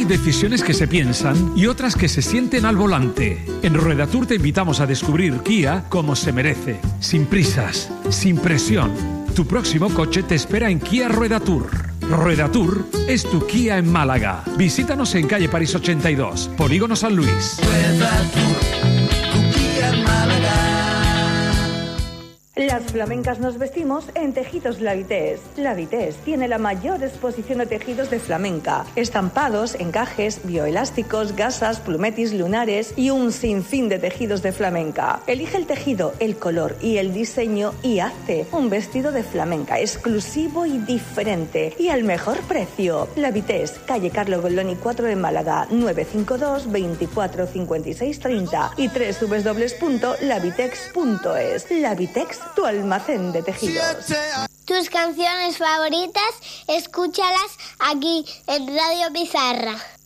Hay decisiones que se piensan y otras que se sienten al volante. En Ruedatur te invitamos a descubrir Kia como se merece, sin prisas, sin presión. Tu próximo coche te espera en Kia Ruedatur. Ruedatur es tu Kia en Málaga. Visítanos en calle París 82, Polígono San Luis. Ruedatur, tu Kia en Málaga. Las flamencas nos vestimos en Tejidos La Vitesse. La Vitesse tiene la mayor exposición de tejidos de flamenca, estampados, encajes, bioelásticos, gasas, plumetis, lunares y un sinfín de tejidos de flamenca. Elige el tejido, el color y el diseño y hazte un vestido de flamenca exclusivo y diferente y al mejor precio. La Vitesse, calle Carlo Goldoni 4 en Málaga, 952 24 56 30 y www.lavitex.es. La Vitesse, tu almacén de tejidos. Tus canciones favoritas, escúchalas aquí en Radio Bizarra.